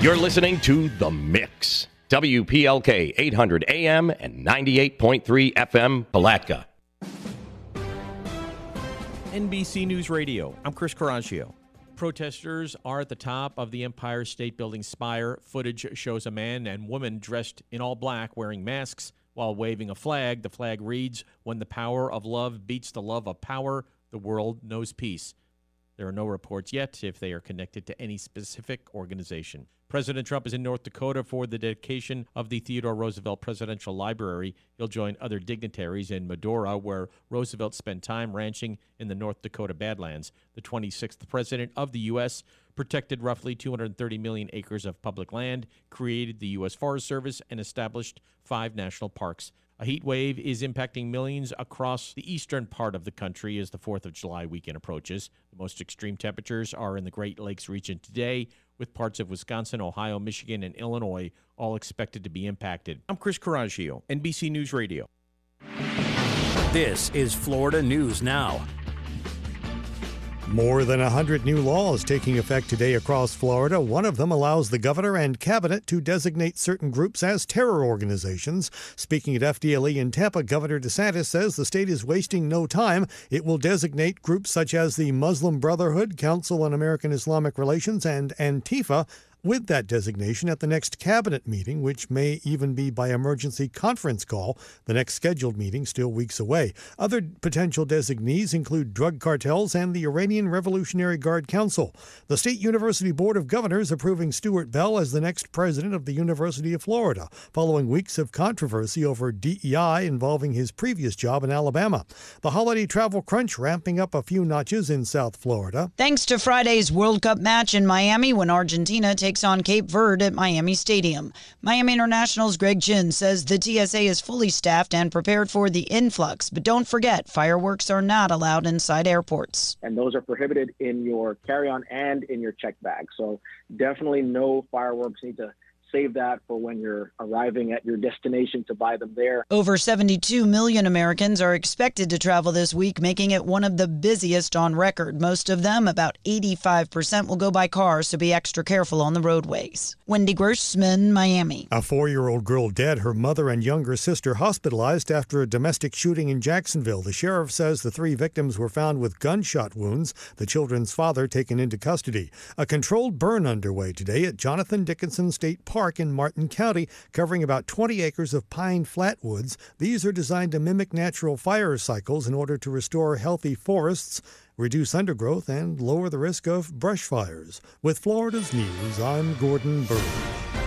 You're listening to The Mix. WPLK 800 AM and 98.3 FM, Palatka. NBC News Radio. I'm Chris Coraggio. Protesters are at the top of the Empire State Building spire. Footage shows a man and woman dressed in all black wearing masks while waving a flag. The flag reads, "When the power of love beats the love of power, the world knows peace." There are no reports yet if they are connected to any specific organization. President Trump is in North Dakota for the dedication of the Theodore Roosevelt Presidential Library. He'll join other dignitaries in Medora, where Roosevelt spent time ranching in the North Dakota Badlands. The 26th president of the U.S. protected roughly 230 million acres of public land, created the U.S. Forest Service, and established 5 national parks. A heat wave is impacting millions across the eastern part of the country as the 4th of July weekend approaches. The most extreme temperatures are in the Great Lakes region today, with parts of Wisconsin, Ohio, Michigan, and Illinois all expected to be impacted. I'm Chris Coraggio, NBC News Radio. This is Florida News Now. More than 100 new laws taking effect today across Florida. One of them allows the governor and cabinet to designate certain groups as terror organizations. Speaking at FDLE in Tampa, Governor DeSantis says the state is wasting no time. It will designate groups such as the Muslim Brotherhood, Council on American Islamic Relations, and Antifa with that designation at the next cabinet meeting, which may even be by emergency conference call. The next scheduled meeting still weeks away. Other potential designees include drug cartels and the Iranian Revolutionary Guard Council. The State University Board of Governors approving Stuart Bell as the next president of the University of Florida, following weeks of controversy over DEI involving his previous job in Alabama. The holiday travel crunch ramping up a few notches in South Florida. Thanks to Friday's World Cup match in Miami when Argentina takes on Cape Verde at Miami Stadium. Miami International's Greg Chin says the TSA is fully staffed and prepared for the influx. But don't forget, fireworks are not allowed inside airports. And those are prohibited in your carry-on and in your check bag. So definitely no fireworks. Need to save that for when you're arriving at your destination to buy them there. Over 72 million Americans are expected to travel this week, making it one of the busiest on record. Most of them, about 85%, will go by car, so be extra careful on the roadways. Wendy Grossman, Miami. A 4-year-old girl dead, her mother and younger sister hospitalized after a domestic shooting in Jacksonville. The sheriff says the 3 victims were found with gunshot wounds, the children's father taken into custody. A controlled burn underway today at Jonathan Dickinson State Park in Martin County, covering about 20 acres of pine flatwoods. These are designed to mimic natural fire cycles in order to restore healthy forests, reduce undergrowth, and lower the risk of brush fires. With Florida's News, I'm Gordon Bird.